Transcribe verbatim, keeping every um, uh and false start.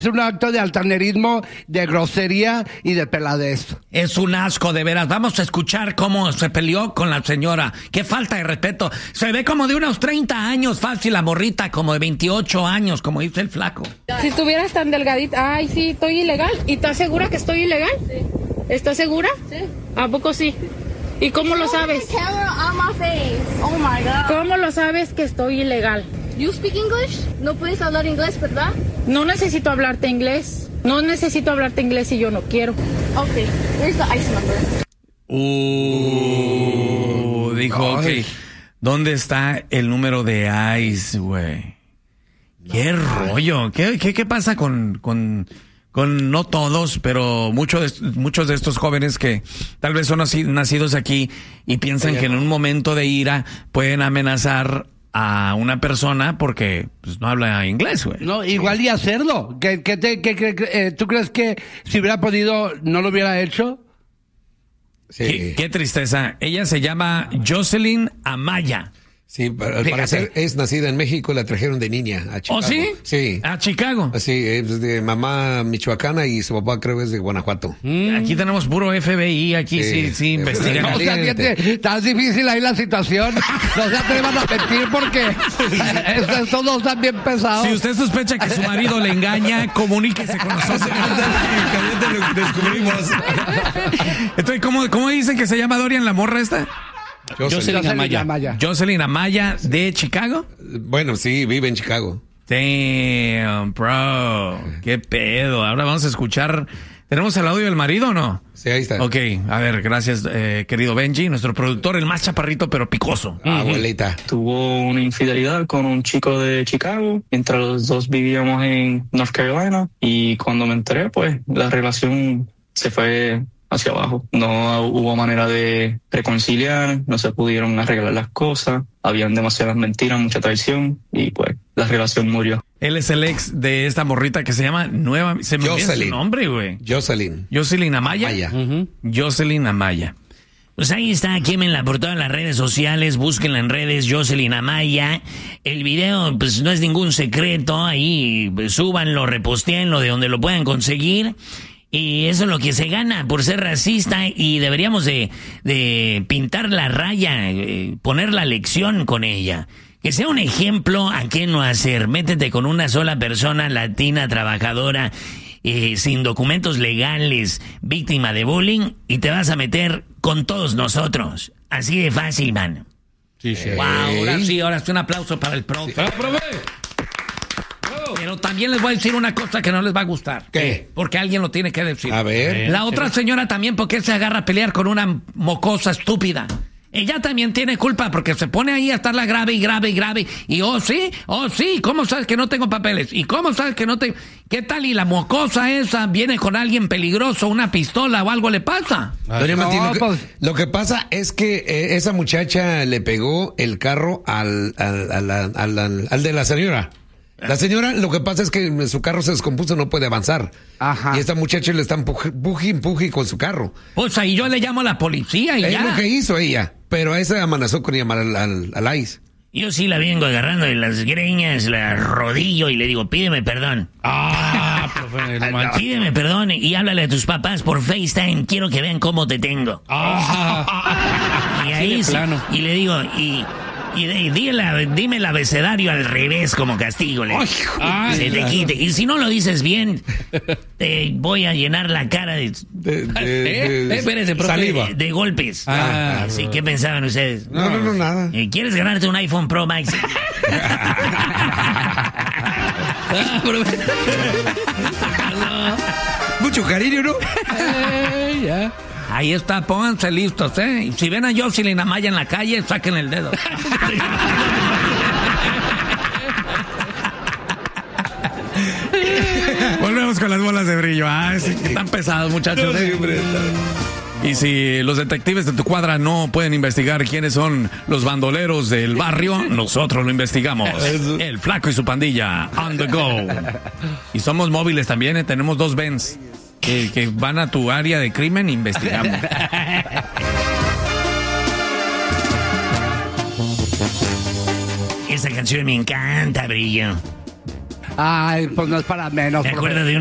Es un acto de altanerismo, de grosería y de peladez. Es un asco, de veras. Vamos a escuchar cómo se peleó con la señora. Qué falta de respeto. Se ve como de unos treinta años fácil la morrita, como de veintiocho años, como dice el flaco. Si estuvieras tan delgadita, ay, sí, estoy ilegal. ¿Y estás segura que estoy ilegal? Sí. ¿Estás segura? Sí. ¿A poco sí? ¿Y cómo lo sabes? Oh my God. ¿Cómo lo sabes que estoy ilegal? You speak English? No puedes hablar inglés, ¿verdad? No necesito hablarte inglés. No necesito hablarte inglés y yo no quiero. Okay, here's the I C E number. Uh, dijo, ok. ¿Dónde está el número de I C E, güey? Qué rollo. ¿Qué, qué, qué pasa con, con, con no todos, pero muchos de, muchos de estos jóvenes que tal vez son naci- nacidos aquí y piensan que en un momento de ira pueden amenazar a una persona porque pues, no habla inglés, güey? No, igual y hacerlo. ¿Qué, qué te, qué, qué, eh, ¿Tú crees que si hubiera podido no lo hubiera hecho? Sí. Qué, qué tristeza. Ella se llama Jocelyn Amaya. Sí, pero al parecer es nacida en México, la trajeron de niña a Chicago. ¿Oh, sí? Sí. ¿A Chicago? Sí, es de mamá michoacana y su papá creo que es de Guanajuato. Mm. Aquí tenemos puro F B I, aquí sí, sí, sí investigan. No, o sea, fíjate, está difícil ahí la situación. No se atrevan a mentir porque estos dos están bien pesados. Si usted sospecha que su marido le engaña, comuníquese con nosotros. Lo descubrimos. Entonces, ¿cómo, ¿cómo dicen que se llama Dorian la morra esta? Jocelyn Amaya. Amaya. Jocelyn Amaya de Chicago. Bueno, sí, vive en Chicago. Damn, bro. Qué pedo. Ahora vamos a escuchar. ¿Tenemos el audio del marido o no? Sí, ahí está. Ok, a ver, gracias, eh, querido Benji, nuestro productor, el más chaparrito pero picoso. Abuelita. Tuvo una infidelidad con un chico de Chicago, mientras los dos vivíamos en North Carolina, y cuando me enteré, pues, la relación se fue hacia abajo. No hubo manera de reconciliar, no se pudieron arreglar las cosas, habían demasiadas mentiras, mucha traición, y pues la relación murió. Él es el ex de esta morrita que se llama Nueva... Se me olvidó su nombre, güey. Jocelyn. Jocelyn Amaya. Amaya. Uh-huh. Jocelyn Amaya. Pues ahí está, quémenla por todas las redes sociales, búsquenla en redes, Jocelyn Amaya. El video, pues no es ningún secreto, ahí pues, súbanlo, repostéenlo de donde lo puedan conseguir. Y eso es lo que se gana por ser racista, y deberíamos de, de pintar la raya, eh, poner la lección con ella. Que sea un ejemplo a qué no hacer. Métete con una sola persona latina, trabajadora, eh, sin documentos legales, víctima de bullying, y te vas a meter con todos nosotros. Así de fácil, man. Sí, sí. Wow, ahora sí, ahora sí, un aplauso para el profe. Sí. Pero también les voy a decir una cosa que no les va a gustar. ¿Qué? Porque alguien lo tiene que decir. A ver. La otra señora también, ¿por qué se agarra a pelear con una mocosa estúpida? Ella también tiene culpa porque se pone ahí a estarla grave y grave y grave. Y oh sí, oh sí, ¿cómo sabes que no tengo papeles? ¿Y cómo sabes que no te... ¿Qué tal? Y la mocosa esa viene con alguien peligroso, una pistola o algo le pasa. Doña No, Martín, lo, que, pues- lo que pasa es que eh, esa muchacha le pegó el carro al, al, al, al, al, al- al de la señora. La señora, lo que pasa es que su carro se descompuso, no puede avanzar. Ajá. Y esta muchacha le está empuje, empuje, empuje con su carro. Pues ahí yo le llamo a la policía y Es ya. lo que hizo ella. Pero a esa amenazó con llamar al, al, al I C E. Yo sí la vengo agarrando de las greñas, la rodillo y le digo, pídeme perdón. Ah, profe, no manches. Pídeme perdón y háblale a tus papás por FaceTime. Quiero que vean cómo te tengo. Ah, Y así ahí de sí, plano. y le digo, y, y, de- y dile, dime el abecedario al revés como castigo. Le, Ay, se te claro. quite. Y si no lo dices bien, te voy a llenar la cara de... De, de- ¿Eh? de- Espérese, profe, saliva. de, de golpes. Ah, sí, ¿qué pensaban ustedes? No, no, no, nada. Eh, ¿Quieres ganarte un iPhone Pro Max? Mucho cariño, ¿no? Eh, ya. Ahí está, pónganse listos, ¿eh? Y si ven a Jocelyn Amaya en la calle, saquen el dedo. Volvemos con las bolas de brillo. Ah, sí, que están pesados, muchachos. ¿eh? Y si los detectives de tu cuadra no pueden investigar quiénes son los bandoleros del barrio, nosotros lo investigamos. El Flaco y su pandilla, on the go. Y somos móviles también, ¿eh? Tenemos dos Benz que, que van a tu área de crimen e investigamos. Esa canción me encanta, Brillo. Ay, pues no es para menos. ¿Te profe. acuerdas de